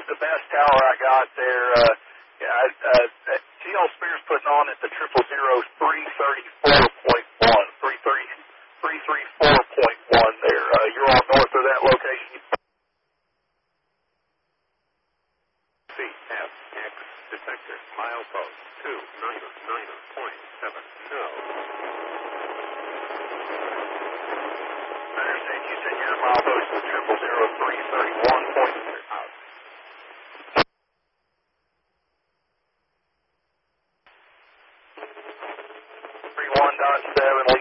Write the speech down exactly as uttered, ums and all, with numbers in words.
the best tower I got there. Uh, yeah, I, uh, T L Spears putting on at the triple zero three thirty-four point one, three thirty, three thirty-four point one there. Uh, you're all north of that location. C F X detector, milepost two nine nine point seven, no. I understand you said your milepost was triple zero three thirty-one point out. three one dot seven.